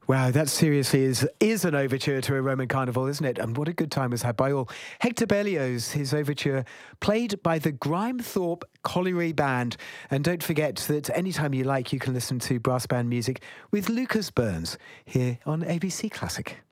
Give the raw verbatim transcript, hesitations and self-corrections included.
Wow, that seriously is is an overture to a Roman carnival, isn't it? And what a good time was had by all. Hector Berlioz, his overture, played by the Grimethorpe Colliery Band. And don't forget that anytime you like, you can listen to brass band music with Lucas Burns here on A B C Classic.